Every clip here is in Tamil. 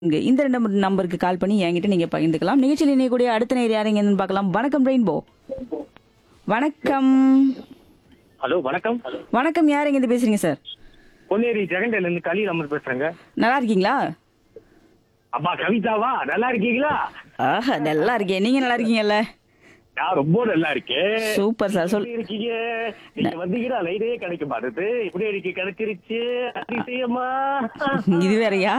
இந்த நம்பருக்கு கால் பண்ணி என்கிட்ட நீங்க பகிர்ந்துக்கலாம். நிகழ்ச்சியில் இணையக்கூடிய அடுத்த நேர் யாருங்கன்னு பார்க்கலாம். வணக்கம் ரெயின்போ. வணக்கம். ஹலோ வணக்கம். வணக்கம், யாருங்க இருந்து பேசுறீங்க சார்? பொன்னேரி ஜெகண்டையில இருந்து கலீல் அமர் பேசுறேங்க. நல்லா இருக்கீங்களா? அப்பா கவிதாவா, நல்லா இருக்கீங்களா? ஆஹா, நல்லா இருக்கேன். நீங்க நல்லா இருக்கீங்கல்ல? நான் ரொம்ப நல்லா இருக்கேன். Super sir. எப்படி இருக்கீங்க? நீங்க வந்தீங்கன்னா லைனே கிடைக்க மாட்டேது. இப்படி எனக்கு கிடைச்சிருச்சு, அதிசயமா. இது வேறயா?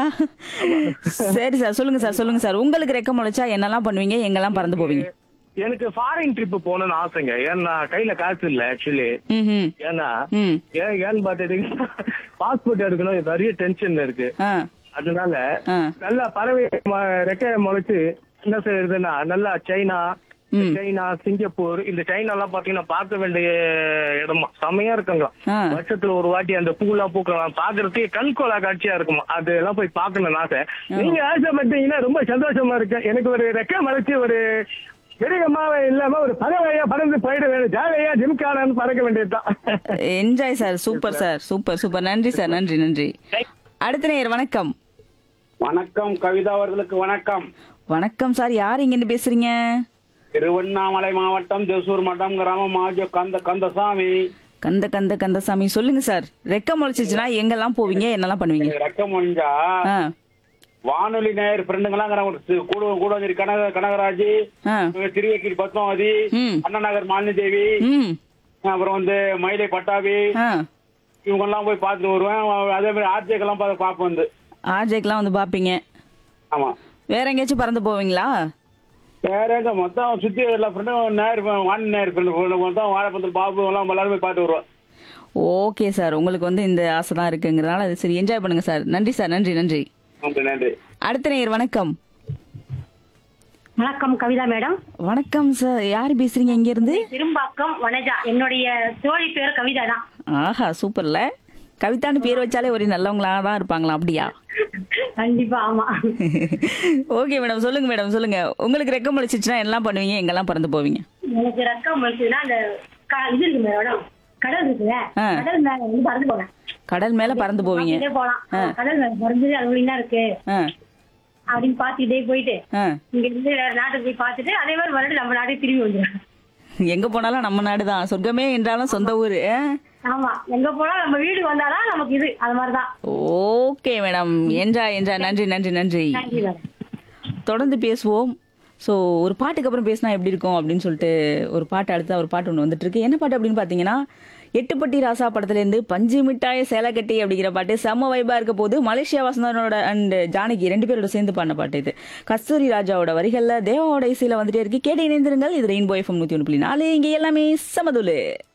சரி சார், சொல்லுங்க சார், சொல்லுங்க சார். உங்களுக்கு ரெக்க முளைச்சா என்னெல்லாம் பண்ணுவீங்க, எங்கெல்லாம் பறந்து போவீங்க? எனக்கு ஃபாரின் ட்ரிப் போகணும்னு ஆசைங்க. ஏன்னா கையில காசு இல்ல ஆக்சுவலி. ம்ஹும். ஏன்னா ம். ஏன்னு பாத்துட்டீங்கன்னா பாஸ்போர்ட் எடுக்கணும், நிறைய டென்ஷன் இருக்கு. ஆ. அதனால ஆ. நல்லா பறவை ரெக்கைய முளைச்சு என்ன செய்யறதுன்னா, நல்லா சைனா, சிங்கப்பூர், இந்த சைனா எல்லாம் பாத்தீங்கன்னா பார்க்க வேண்டிய இடமா செமையா இருக்குங்க. ஆ. வருஷத்துல ஒரு வாட்டி அந்த பூலாம் பூக்கலாம் பாக்குறதுக்கு கண்கோலா காட்சியா இருக்குமா. அதெல்லாம் போய் பாக்கணும் ஆசை. நீங்க ஆசைப்பட்டீங்கன்னா ரொம்ப சந்தோஷமா இருக்கு. எனக்கு ஒரு ரெக்கை மறைச்சு ஒரு பெரியம்மாவே இல்லாம ஒரு பறவையா பறந்து போயிட வேண்டிய ஜாலியா ஜிம்கானு பறக்க வேண்டியதுதான். Enjoy sir. Super sir. Super super. நன்றி சார். நன்றி நன்றி. அடுத்த நேயர் வணக்கம். வணக்கம் கவிதா அவர்களுக்கு வணக்கம். வணக்கம் சார். யார் இங்க இருந்து பேசுறீங்க? திருவண்ணாமலை மாவட்டம் தேசூர் மட்டம் கிராமம் மாஜோ கந்தசாமி. கந்தசாமி, சொல்லுங்க சார். ரெக்க முளைச்சிச்சுன்னா எங்கெல்லாம் போவீங்க, என்னெல்லாம் பண்ணுவீங்க? ரக்கம் முடிஞ்சா ஆ. வானொலி நேயர் ஃப்ரெண்டுங்கெல்லாம் கூடவஞ்சேரி கனகராஜ், ஆ. திருவேக்கி பத்மாவதி, ம். அண்ணா நகர் மாலினி, ம். அப்புறம் மயிலை பட்டாபி, ஆ. இவங்க எல்லாம் போய் பார்த்துட்டு வருவேன். அதே மாதிரி ஆர்ஜேக்கெல்லாம் பார்ப்பேன் ஆர்ஜேக்கெல்லாம் வந்து பாப்பீங்க. ஆமா. வேற எங்கேயாச்சும் பறந்து போவீங்களா? வேற எங்க மொத்தம் சுத்தி எல்லா ஃப்ரெண்டும் நேர் ஃப்ரெண்டு மொத்தம் வாழைப்பந்தல் பாபு எல்லாம் எல்லாரும் போய் பார்த்து வருவோம். ஓகே சார், உங்களுக்கு வந்து இந்த ஆசை தான் இருக்குங்கிறதுனால அது சரி, என்ஜாய் பண்ணுங்க சார். நன்றி சார். நன்றி நன்றி. நன்றி. அடுத்த நேயர் வணக்கம். வணக்கம் கவிதா மேடம். வணக்கம் சார். யார் பேசுறீங்க இங்க இருந்து? திரும்பாக்கம் வனஜா. என்னுடைய தோழி பேர் கவிதா தான். ஆஹா, சூப்பர்ல. கவிதான்னு பேர் வச்சாலே ஒரு நல்லவங்களா தான் இருப்பாங்களா? அப்படியா? கண்டிப்பா, ஆமா. ஓகே மேடம், சொல்லுங்க மேடம், சொல்லுங்க. உங்களுக்கு ரெக்க முளைச்சிச்சுன்னா எல்லாம் பண்ணுவீங்க, எங்கெல்லாம் பறந்து போவீங்க? எனக்கு ரக்கம் முடிச்சதுன்னா அந்த இது இருக்கு மேடம், கடல் இருக்குல்ல, ஆ. கடல் மேல வந்து பறந்து போவேன். கடல் மேல பறந்து போவீங்க? பாத்துட்டே போலாம். கடல் மேல பறந்து அது என்ன இருக்கு ஆ. அப்படின்னு பாத்துக்கிட்டே போயிட்டு ஆ. இங்க இருந்து வேற நாட்டுக்கு போய் பாத்துட்டு அதே மாதிரி மறுபடியும் நம்ம நாட்டுக்கு திரும்பி வந்துடுவேன். எங்க போனாலும் நம்ம நாடு தான் சொர்க்கமே என்றாலும் சொந்த ஊரு. ஆமா, எங்க போனா நம்ம வீடு வந்தாதான் நமக்கு இது, அது மாதிரிதான். Okay madam, enjoy enjoy. நன்றி நன்றி நன்றி. நன்றி மேடம். தொடர்ந்து பேசுவோம். ஸோ ஒரு பாட்டுக்கு அப்புறம் பேசினா எப்படி இருக்கும் அப்படின்னு சொல்லிட்டு ஒரு பாட்டு, அடுத்த ஒரு பாட்டு ஒன்று வந்துட்டு இருக்கு. என்ன பாட்டு அப்படின்னு பார்த்தீங்கன்னா, எட்டுப்பட்டி ராசா படத்துலேருந்து பஞ்சு மிட்டாய் சேலை கட்டி அப்படிங்கிற பாட்டு செம்ம வைபா இருக்க போது. மலேசியா வாசனோட அண்ட் ஜானகி ரெண்டு பேரோட சேர்ந்து பாடின பாட்டு இது. கஸ்தூரி ராஜாவோட வரிகளில் தேவாவோட இசையில வந்துட்டே இருக்கு. கேட்டு இணைந்திருங்கள். இது ரெயின்போ FM 101.4. இங்கே எல்லாமே சமதுலு.